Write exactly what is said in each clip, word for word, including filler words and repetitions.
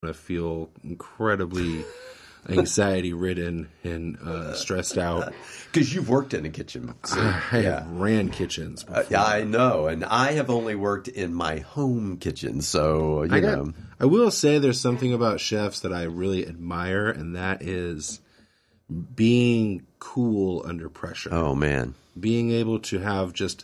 I feel incredibly anxiety ridden and uh, stressed out. Because you've worked in a kitchen. So, I yeah. have ran kitchens before. Uh, I know, and I have only worked in my home kitchen, so, you I know. got, I will say there's something about chefs that I really admire, and that is being cool under pressure. Oh, man. Being able to have just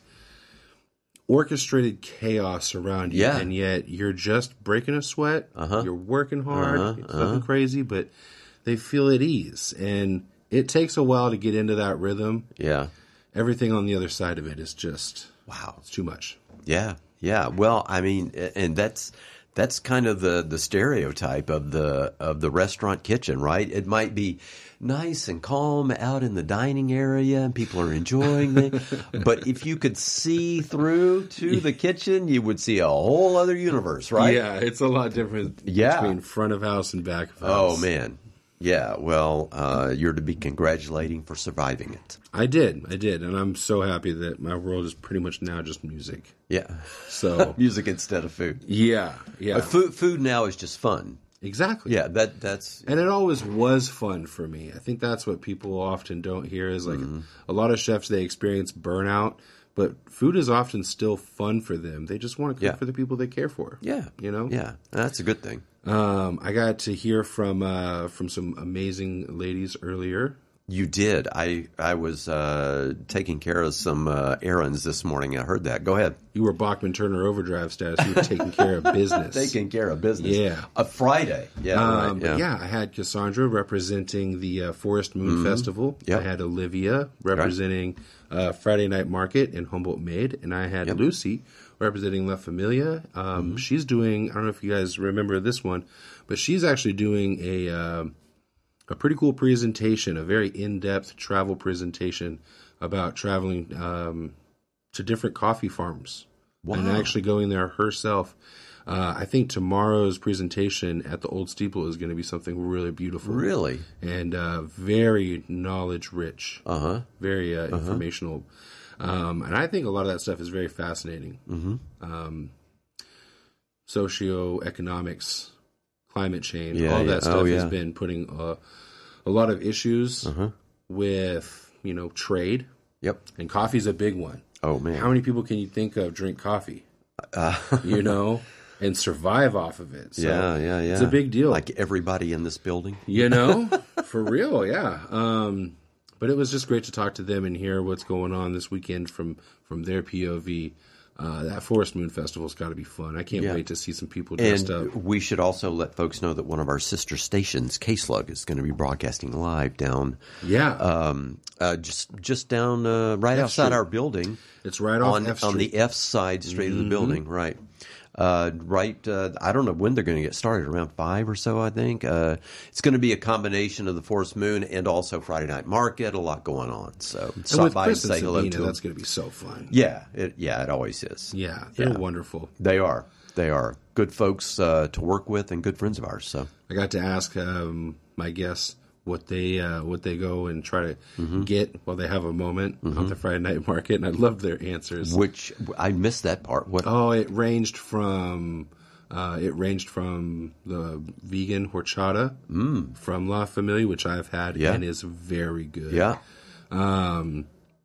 orchestrated chaos around you, Yeah. and yet you're just breaking a sweat, Uh-huh. you're working hard, Uh-huh. it's Uh-huh. nothing crazy, but they feel at ease. And it takes a while to get into that rhythm. Yeah. Everything on the other side of it is just, Wow. it's too much. Yeah, yeah. Well, I mean, and that's that's kind of the, the stereotype of the of the restaurant kitchen, right? It might be nice and calm out in the dining area, and people are enjoying it. But if you could see through to the kitchen, you would see a whole other universe, right? Yeah, it's a lot different Yeah. between front of house and back of house. Oh man. Yeah, well, uh, you're to be congratulating for surviving it. I did, I did, and I'm so happy that my world is pretty much now just music. Yeah. So Music instead of food. yeah, yeah, Uh, food, food now is just fun. exactly. Yeah, that that's And it always was fun for me. I think that's what people often don't hear is like Mm-hmm. a lot of chefs, they experience burnout, but food is often still fun for them. They just want to cook Yeah. for the people they care for. yeah, You know? yeah, that's a good thing. Um, I got to hear from uh, from some amazing ladies earlier. You did. I I was uh, taking care of some uh, errands this morning. I heard that. Go ahead. You were Bachman Turner overdrive status. You were taking care of business. Taking care of business. Yeah. A Friday. Yeah. Um, right. but yeah, I had Cassandra representing the uh, Forest Moon Festival. Yep. I had Olivia representing uh, Friday Night Market in Humboldt Made, and I had Yep. Lucy representing La Familia. Um, She's doing, I don't know if you guys remember this one, but she's actually doing a uh, a pretty cool presentation, a very in-depth travel presentation about traveling um, to different coffee farms and Wow. actually going there herself. Uh, I think tomorrow's presentation at the Old Steeple is going to be something really beautiful. Really? And uh, very knowledge rich, Uh huh. very uh, informational. Um, and I think a lot of that stuff is very fascinating. Mm-hmm. Um, socioeconomics, climate change, Yeah, all yeah. that stuff Oh, has yeah. been putting uh, a lot of issues Uh-huh. with, you know, trade. Yep. And coffee's a big one. Oh man. How many people can you think of drink coffee? Uh, You know, and survive off of it. So yeah, yeah, yeah. It's a big deal. Like everybody in this building. You know, for real, yeah. Um, but it was just great to talk to them and hear what's going on this weekend from from their P O V. Uh, that Forest Moon Festival's got to be fun. I can't Yeah. wait to see some people dressed And up. we should also let folks know that one of our sister stations, K-Slug, is going to be broadcasting live down, Yeah, um, uh, just just down uh, right F outside Street. our building. it's right off on F on Street. the F side, straight Mm-hmm. of the building, right? Uh, right. Uh, I don't know when they're going to get started. Around five or so, I think. Uh, it's going to be a combination of the Forest Moon and also Friday Night Market. A lot going on. So and stop with by Chris and and say hello Sabina, to them. that's going to be so fun. Yeah, it, yeah, it always is. Yeah, they're Yeah. wonderful. They are. They are good folks uh, to work with and good friends of ours. So I got to ask um, my guests what they uh, what they go and try to Mm-hmm. get while they have a moment on the Friday Night Market, and I loved their answers. which I missed that part. What? Oh, it ranged from uh, it ranged from the vegan horchata from La Familia, which I've had Yeah. and is very good. Yeah. Um,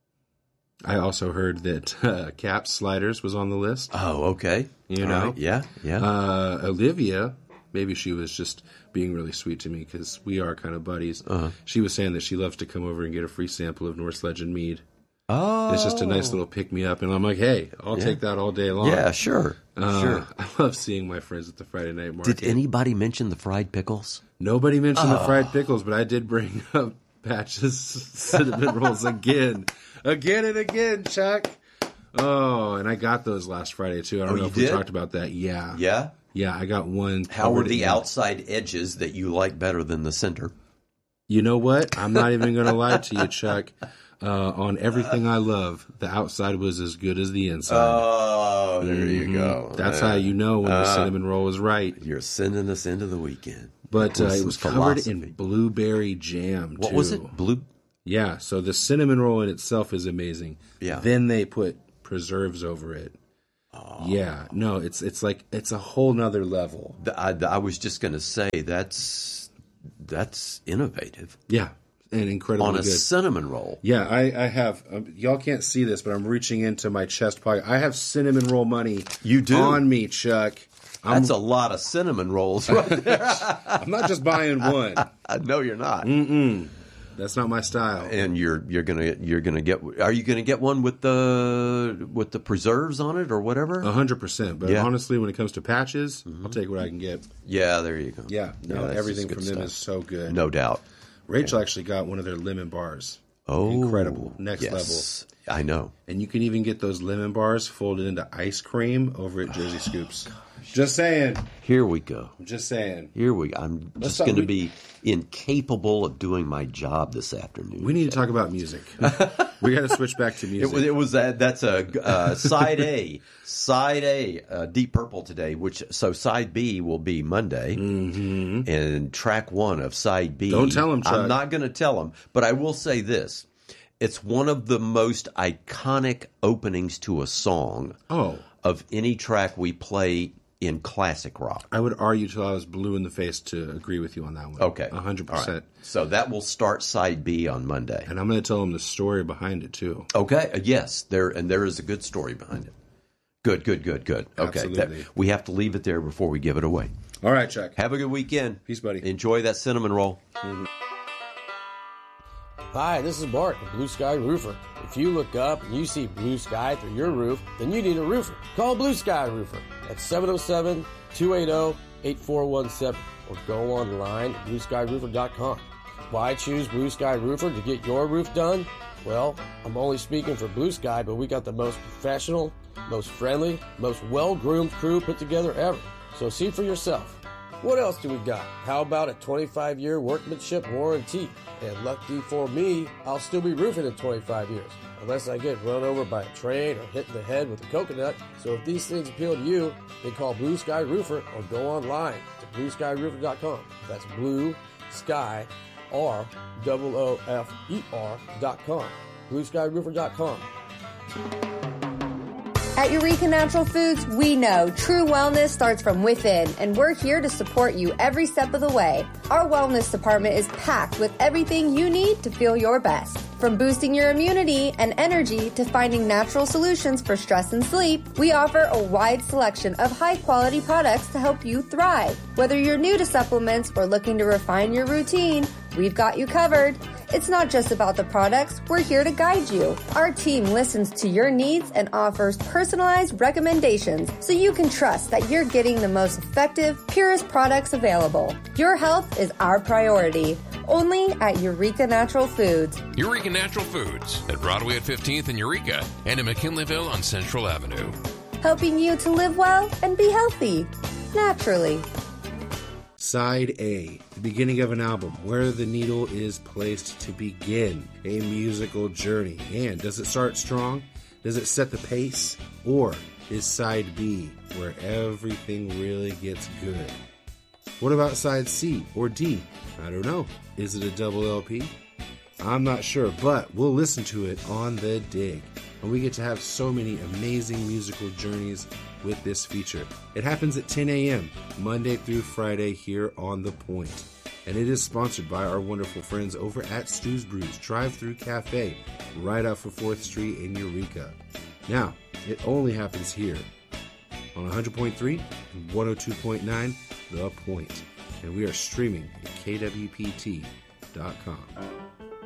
I also heard that uh, Cap Sliders was on the list. Oh, okay. You All know? right. Yeah. Yeah. Uh, Olivia, maybe she was just being really sweet to me because we are kind of buddies. Uh-huh. She was saying that she loves to come over and get a free sample of Norse Legend mead. oh, It's just a nice little pick me up, and I'm like, hey, I'll take that all day long. Yeah. Sure. Uh, sure. I love seeing my friends at the Friday Night Market. Did anybody mention the fried pickles? Nobody mentioned the Oh. fried pickles, but I did bring up Patch's cinnamon rolls again. Again and again, Chuck. Oh, and I got those last Friday, too. I don't Oh, know you if we did? talked about that. Yeah. Yeah. Yeah, I got one. How were covered the in- outside edges that you like better than the center? You know what? I'm not even going to lie to you, Chuck. Uh, on everything I love, the outside was as good as the inside. Oh, there you go. Mm-hmm. That's how you know when the cinnamon roll is right. You're sending us into the weekend. But uh, With it some was covered philosophy. in blueberry jam, What too. was it? Blue. Yeah, so the cinnamon roll in itself is amazing. Yeah. Then they put preserves over it. Oh. Yeah, no, it's it's like it's a whole nother level. I, I was just going to say that's that's innovative Yeah, and incredibly on a good. cinnamon roll. Yeah, I, I have. Um, y'all can't see this, but I'm reaching into my chest pocket. I have cinnamon roll money. You do? On me, Chuck. I'm, That's a lot of cinnamon rolls right there. I'm not just buying one. No, you're not. Mm-mm. That's not my style. And you're you're gonna you're gonna get. Are you gonna get one with the with the preserves on it or whatever? A hundred percent. But Yeah. honestly, when it comes to patches, Mm-hmm. I'll take what I can get. Yeah, there you go. Yeah, no, that's everything just from good them stuff. is so good. No doubt. Rachel actually got one of their lemon bars. Oh, Incredible. Next yes. I know. And you can even get those lemon bars folded into ice cream over at Jersey Scoops. Just saying. Here we go. I'm just saying. Here we go. I'm Let's just talk- going to we- be incapable of doing my job this afternoon. We need to talk about music. We got to switch back to It music. was, it was that. That's a uh, side A, side A, uh, Deep Purple today. Which so side B will be Monday, mm-hmm. and track one of side B. Don't tell 'em, Chuck. I'm not going to tell them, but I will say this: it's one of the most iconic openings to a song Oh, of any track we play in classic rock. I would argue till I was blue in the face to agree with you on that one. Okay, A hundred All right. percent. So that will start side B on Monday. And I'm going to tell them the story behind it too. Okay. Uh, yes, there and there is a good story behind it. Good, good, good, good. Okay, Absolutely. that- we have to leave it there before we give it away. All right, Chuck. Have a good weekend. Peace, buddy. Enjoy that cinnamon roll. Hi, this is Bart of Blue Sky Roofer. If you look up and you see blue sky through your roof, then you need a roofer. Call Blue Sky Roofer at seven oh seven, two eight oh, eight four one seven or go online at blue sky roofer dot com. Why choose Blue Sky Roofer to get your roof done? Well, I'm only speaking for Blue Sky, but we got the most professional, most friendly, most well-groomed crew put together ever. So see for yourself. What else do we got? How about a twenty-five year workmanship warranty? And lucky for me, I'll still be roofing in twenty-five years. Unless I get run over by a train or hit in the head with a coconut. So if these things appeal to you, then call Blue Sky Roofer or go online to blue sky roofer dot com. That's Blue Sky, R O O F E R dot com. blue sky roofer dot com. At Eureka Natural Foods, we know true wellness starts from within, and we're here to support you every step of the way. Our wellness department is packed with everything you need to feel your best. From boosting your immunity and energy to finding natural solutions for stress and sleep, we offer a wide selection of high-quality products to help you thrive. Whether you're new to supplements or looking to refine your routine, we've got you covered. It's not just about the products, we're here to guide you. Our team listens to your needs and offers personalized recommendations so you can trust that you're getting the most effective, purest products available. Your health is our priority. Only at Eureka Natural Foods. Eureka Natural Foods at Broadway at fifteenth in Eureka and in McKinleyville on Central Avenue. Helping you to live well and be healthy. Naturally. Side A, the beginning of an album, where the needle is placed to begin a musical journey. And does it start strong? Does it set the pace? Or is side B, where everything really gets good? What about side C or D? I don't know. Is it a double L P? I'm not sure, but we'll listen to it on The Dig. And we get to have so many amazing musical journeys with this feature. It happens at ten a.m. Monday through Friday here on The Point. And it is sponsored by our wonderful friends over at Stu's Brews Drive-Thru Cafe, right off of fourth Street in Eureka. Now, it only happens here on one hundred point three and one oh two point nine The Point. And we are streaming at K W P T dot com.